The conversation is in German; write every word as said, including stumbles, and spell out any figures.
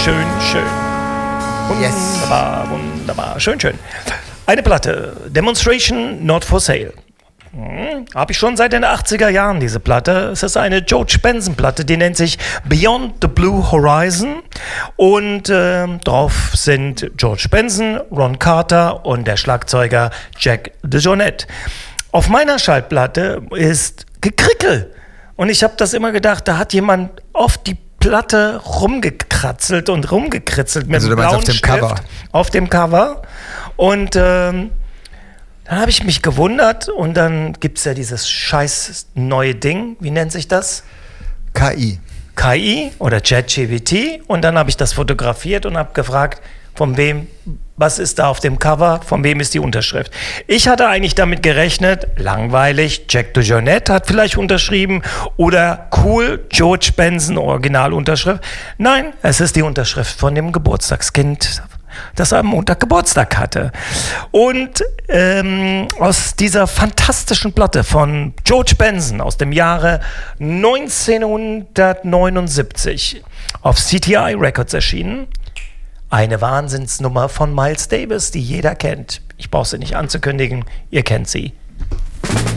schön, schön. Wunderbar, yes. wunderbar, schön, schön. Eine Platte, Demonstration Not for Sale. Hm, habe ich schon seit den achtziger Jahren, diese Platte. Es ist eine George Benson-Platte, die nennt sich Beyond the Blue Horizon. Und äh, drauf sind George Benson, Ron Carter und der Schlagzeuger Jack DeJohnette. Auf meiner Schallplatte ist Gekrickel. Und ich habe das immer gedacht, da hat jemand auf die Platte rumgekratzelt und rumgekritzelt mit also einem blauen auf dem Stift Cover. Auf dem Cover. Und ähm, dann habe ich mich gewundert und dann gibt es ja dieses scheiß neue Ding. Wie nennt sich das? K I. K I oder ChatGPT. Und dann habe ich das fotografiert und habe gefragt, von wem, was ist da auf dem Cover, von wem ist die Unterschrift. Ich hatte eigentlich damit gerechnet, langweilig, Jack DeJohnette hat vielleicht unterschrieben oder cool, George Benson, Originalunterschrift. Nein, es ist die Unterschrift von dem Geburtstagskind, das am Montag Geburtstag hatte. Und ähm, aus dieser fantastischen Platte von George Benson aus dem Jahre neunzehnhundertneunundsiebzig auf C T I Records erschienen, eine Wahnsinnsnummer von Miles Davis, die jeder kennt. Ich brauche sie nicht anzukündigen, ihr kennt sie.